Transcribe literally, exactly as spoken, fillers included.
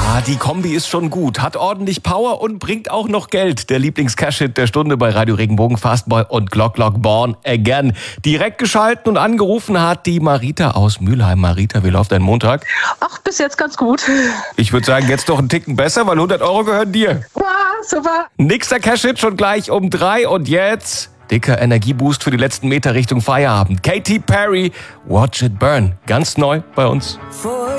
Ah, die Kombi ist schon gut, hat ordentlich Power und bringt auch noch Geld. Der Lieblings-Cash-Hit der Stunde bei Radio Regenbogen, Fastboy und Glock Glock Born Again. Direkt geschalten und angerufen hat die Marita aus Mülheim. Marita, wie läuft dein Montag? Ach, bis jetzt ganz gut. Ich würde sagen, jetzt doch einen Ticken besser, weil hundert Euro gehören dir. Wow, super. Nächster Cash-Hit schon gleich um drei und jetzt dicker Energieboost für die letzten Meter Richtung Feierabend. Katy Perry, Watch It Burn. Ganz neu bei uns.